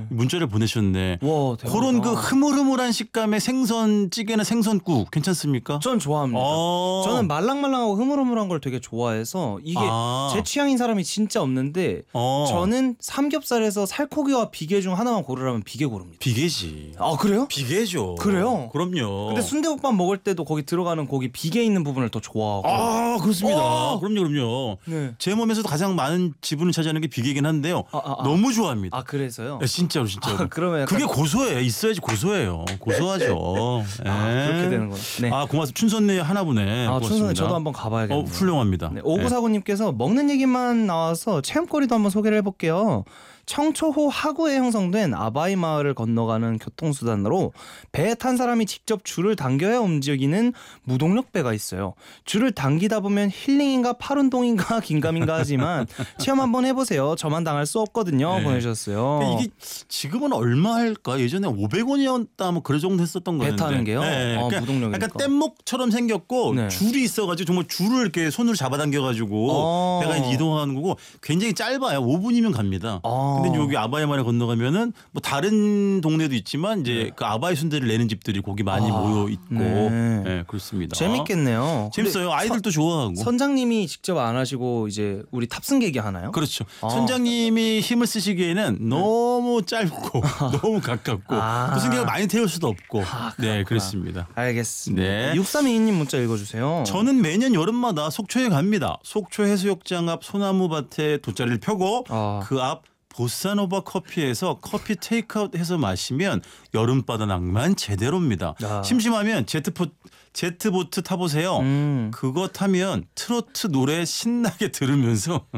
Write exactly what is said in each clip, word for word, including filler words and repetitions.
네. 문자를 보내셨네. 와, 대박이다. 그런 그 흐물흐물한 식감의 생선찌개나 생선국 괜찮습니까? 전 좋아합니다. 어. 저는 말랑말랑하고 흐물흐물한 걸 되게 좋아해서 이게 아. 제 취향인 사람이 진짜 없는데 어. 저는 삼겹살에서 살코기와 비계 중 하나만 고르라면 비계 고릅니다. 비계지. 아 그래요? 비계죠. 그래요? 그럼요. 근데 순대국밥 먹을 때도 거기 들어가는 고기 비계 있는 부분을 더 좋아하고. 아 그렇습니다. 어. 그럼요, 그럼요. 네. 제 몸에서도 가장 많은 지분을 차지하는 게 비계이긴 한데요. 아, 아, 아. 너무 좋아합니다. 아 그래서요? 네, 진짜로 진짜로. 아, 그러면 약간... 그게 고소해. 있어야지 고소해요. 고소하죠. 아, 네. 그렇게 되는구나. 네. 아 고맙습니다. 춘선네 하나보네. 아, 춘선네 저도 한번 가봐야겠네요. 어, 훌륭합니다. 네, 오구사구님께서 먹는 얘기만 나와서 체험거리도 한번 소개를 해볼게요. 청초호 하구에 형성된 아바이 마을을 건너가는 교통수단으로 배에 탄 사람이 직접 줄을 당겨야 움직이는 무동력 배가 있어요. 줄을 당기다 보면 힐링인가 팔운동인가 긴가민가 하지만 체험 한번 해보세요. 저만 당할 수 없거든요. 네. 보내주셨어요. 이게 지금은 얼마 할까? 예전에 오백 원이었다 뭐 그런 정도 했었던 거였는데. 배 타는 게요? 네. 아, 그러니까 무동력이니까. 약간 뗏목처럼 생겼고 네. 줄이 있어가지고 정말 줄을 이렇게 손으로 잡아당겨가지고 어. 배가 이제 이동하는 거고 굉장히 짧아요. 오 분이면 갑니다. 어. 근데 여기 아바이마을에 건너가면은 뭐 다른 동네도 있지만 이제 네. 그 아바이 순대를 내는 집들이 거기 많이 아. 모여 있고 네. 네, 그렇습니다. 재밌겠네요. 재밌어요. 아이들도 선, 좋아하고. 선장님이 직접 안 하시고 이제 우리 탑승객이 하나요? 그렇죠. 아. 선장님이 힘을 쓰시기에는 너무 짧고 너무 가깝고 아. 또 승객을 많이 태울 수도 없고 아, 네 그렇습니다. 알겠습니다. 네. 육삼이이님 문자 읽어주세요. 저는 매년 여름마다 속초에 갑니다. 속초 해수욕장 앞 소나무밭에 돗자리를 펴고 아. 그 앞 보사노바 커피에서 커피 테이크아웃해서 마시면 여름바다 낭만 제대로입니다. 아. 심심하면 제트포, 제트보트 타보세요. 음. 그거 타면 트로트 노래 신나게 들으면서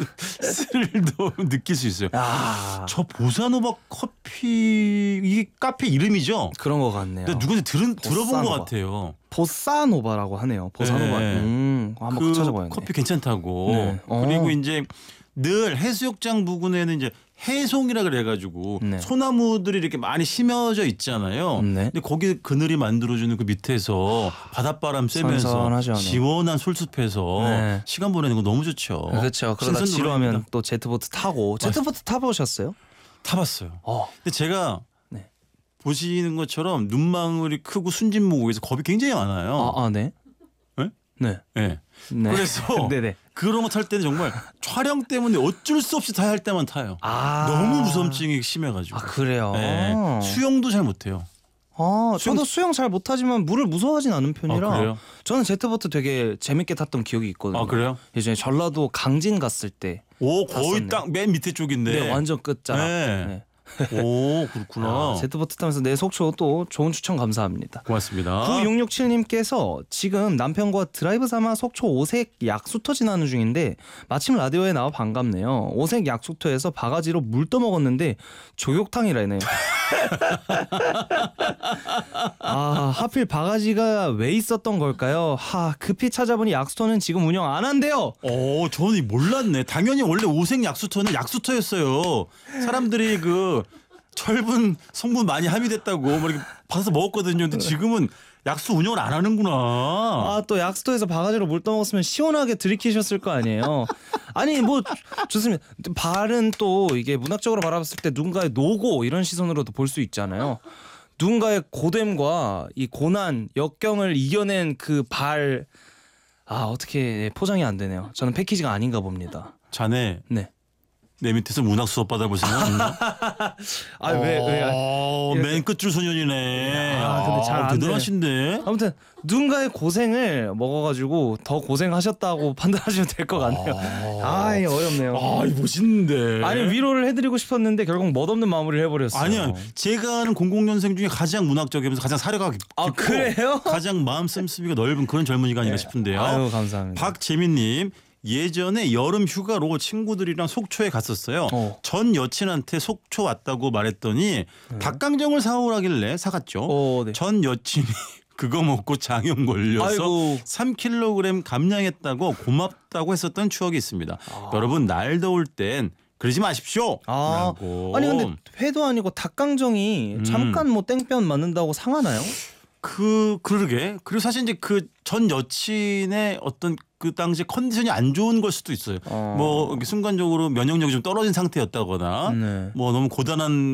스릴도 느낄 수 있어요. 아. 저 보사노바 커피 이게 카페 이름이죠? 그런 것 같네요. 근데 누군지 들은, 들어본 것 보사노바. 같아요. 보사노바라고 하네요. 보사노바. 네. 음, 한번 그 찾아봐야겠네. 커피 괜찮다고. 네. 어. 그리고 이제 늘 해수욕장 부근에는 이제 해송이라 그래가지고 네. 소나무들이 이렇게 많이 심어져 있잖아요. 네. 근데 거기 그늘이 만들어주는 그 밑에서 바닷바람 쐬면서 선선하죠, 네. 시원한 솔숲에서 네. 시간 보내는 거 너무 좋죠. 그렇죠. 그러다 신선 지루하면 노래입니다. 또 제트보트 타고. 제트보트 타보셨어요? 타봤어요. 어. 근데 제가 네. 보시는 것처럼 눈망울이 크고 순진무구해서 겁이 굉장히 많아요. 아, 아 네. 네? 네. 네. 네. 그래서 네네. 그런 거 탈 때는 정말 촬영 때문에 어쩔 수 없이 타야 할 때만 타요. 아. 너무 무섬증이 심해가지고. 아 그래요. 네. 수영도 잘 못해요. 아, 수영- 저도 수영 잘 못하지만 물을 무서워하진 않은 편이라. 아, 그래요? 저는 제트보트 되게 재밌게 탔던 기억이 있거든요. 아 그래요? 예전에 전라도 강진 갔을 때. 오 거의 갔었네. 딱 맨 밑에 쪽인데. 네, 완전 끝자락. 네. 네. 오 그렇구나. 아, 제트보트 타면서 내 속초 또 좋은 추천 감사합니다. 고맙습니다. 구육육칠님께서 지금 남편과 드라이브 삼아 속초 오색 약수터 지나는 중인데 마침 라디오에 나와 반갑네요. 오색 약수터에서 바가지로 물 떠먹었는데 조욕탕이라네요. 아 하필 바가지가 왜 있었던 걸까요? 하 급히 찾아보니 약수터는 지금 운영 안 한대요. 오 저는 몰랐네. 당연히 원래 오색 약수터는 약수터였어요. 사람들이 그 철분 성분 많이 함유됐다고 뭐 이렇게 받아서 먹었거든요. 근데 지금은 약수 운영을 안 하는구나. 아 또 약수터에서 바가지로 물 떠먹었으면 시원하게 들이키셨을 거 아니에요. 아니 뭐 좋습니다. 발은 또 이게 문학적으로 바라봤을 때 누군가의 노고 이런 시선으로도 볼 수 있잖아요. 누군가의 고됨과 이 고난 역경을 이겨낸 그 발, 아 어떻게 포장이 안 되네요. 저는 패키지가 아닌가 봅니다. 자네 네. 내 밑에서 문학 수업 받아볼 생각 없나? 아 왜 왜? 어, 이렇게- 맨 끝줄 소년이네. 아, 근데 잘안 대단하신데. 아무튼 누군가의 고생을 먹어가지고 더 고생하셨다고 판단하시면 될 것 같네요. 아, 이 어렵네요. 아, 이 멋있는데. 아니 위로를 해드리고 싶었는데 결국 멋없는 마무리를 해버렸어요. 아니요. 제가 아는 공공년생 중에 가장 문학적이면서 가장 사려가 깊고 아, 그래요? 가장 마음 씀씀이가 넓은 그런 젊은이가 아닌가 싶은데요. 아유 감사합니다. 박재민님. 예전에 여름 휴가로 친구들이랑 속초에 갔었어요. 어. 전 여친한테 속초 왔다고 말했더니 닭강정을 사오라길래 사갔죠. 어, 네. 전 여친이 그거 먹고 장염 걸려서 아이고. 삼 킬로그램 감량했다고 고맙다고 했었던 추억이 있습니다. 아. 여러분 날 더울 땐 그러지 마십시오. 아, 라고. 아니 근데 회도 아니고 닭강정이 음. 잠깐 뭐 땡볕 맞는다고 상하나요? 그 그러게. 그리고 사실 이제 그 전 여친의 어떤 그 당시 컨디션이 안 좋은 걸 수도 있어요. 어. 뭐 순간적으로 면역력이 좀 떨어진 상태였다거나 네. 뭐 너무 고단한